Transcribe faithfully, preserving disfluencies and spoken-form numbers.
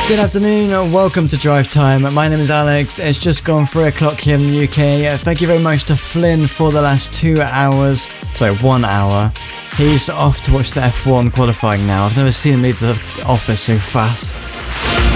Good afternoon, welcome to Drive Time. My name is Alex. It's just gone three o'clock here in the U K. Thank you very much to Flynn for the last two hours. Sorry, one hour. He's off to watch the F one qualifying now. I've never seen him leave the office so fast.